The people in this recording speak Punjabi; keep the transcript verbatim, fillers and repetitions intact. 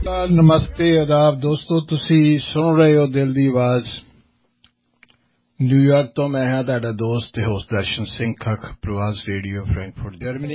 नमस्ते आदाब दोस्तों ਤੁਸੀਂ ਸੁਣ ਰਹੇ ਹੋ ਦਿਲ ਦੀ ਆਵਾਜ਼ ਨਿਊਯਾਰਕ ਤੋਂ ਮੈਂ ਹਾਂ ਤੁਹਾਡਾ ਦੋਸਤ ਤੇ ਹੋਸਟ ਦਰਸ਼ਨ ਸਿੰਘ ਖੱਖ ਪ੍ਰਵਾਸ ਰੇਡੀਓ ਫਰੈਂਕਫਰਟ ਜਰਮਨੀ